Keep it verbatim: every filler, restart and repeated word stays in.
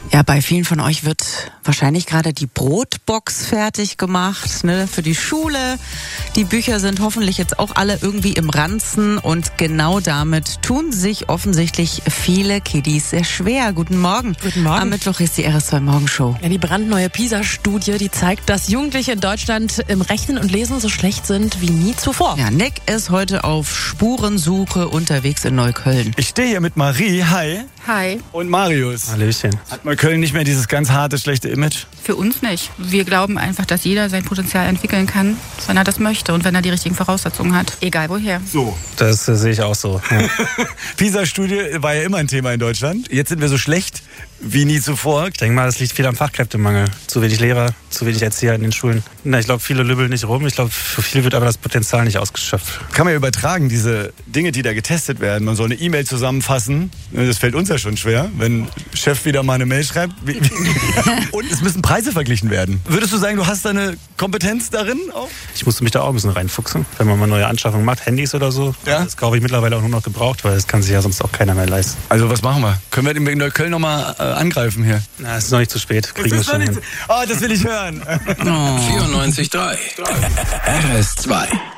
Ja, bei vielen von euch wird wahrscheinlich gerade die Brotbox fertig gemacht, ne, für die Schule. Die Bücher sind hoffentlich jetzt auch alle irgendwie im Ranzen und genau damit tun sich offensichtlich viele Kiddies sehr schwer. Guten Morgen. Guten Morgen. Am Mittwoch ist die R S zwei Morgenshow. Ja, die brandneue PISA-Studie, die zeigt, dass Jugendliche in Deutschland im Rechnen und Lesen so schlecht sind wie nie zuvor. Ja, Nick ist heute auf Spurensuche unterwegs in Neukölln. Ich stehe hier mit Marie, hi. Hi. Und Marius. Hallöchen. Hat Neukölln nicht mehr dieses ganz harte, schlechte Image? Für uns nicht. Wir glauben einfach, dass jeder sein Potenzial entwickeln kann, wenn er das möchte und wenn er die richtigen Voraussetzungen hat. Egal woher. So. Das äh, sehe ich auch so. Ja. PISA-Studie war ja immer ein Thema in Deutschland. Jetzt sind wir so schlecht wie nie zuvor. Ich denke mal, das liegt viel am Fachkräftemangel. Zu wenig Lehrer, zu wenig Erzieher in den Schulen. Na, ich glaube, viele lübbeln nicht rum. Ich glaube, für viele wird aber das Potenzial nicht ausgeschöpft. Kann man ja übertragen, diese Dinge, die da getestet werden. Man soll eine E-Mail zusammenfassen. Das fällt uns ja schon schwer, wenn Chef wieder mal eine Mail schreibt. Und es müssen Preise verglichen werden. Würdest du sagen, du hast da eine Kompetenz darin auch? Ich musste mich da auch ein bisschen reinfuchsen, wenn man mal neue Anschaffungen macht, Handys oder so. Ja? Das kaufe ich mittlerweile auch nur noch gebraucht, weil das kann sich ja sonst auch keiner mehr leisten. Also was machen wir? Können wir in Neukölln nochmal äh, angreifen hier? Na, es ist noch nicht zu spät. Kriegen wir schon hin. Oh, das will ich hören. vierundneunzig Komma drei R S zwei